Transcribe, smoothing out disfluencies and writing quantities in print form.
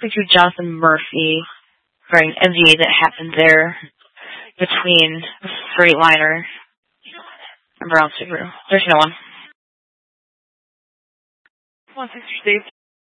picture Jonathan Murphy during MVA that happened there between Freightliner and Brown Subaru. There's no one. Come on, Sister Steve.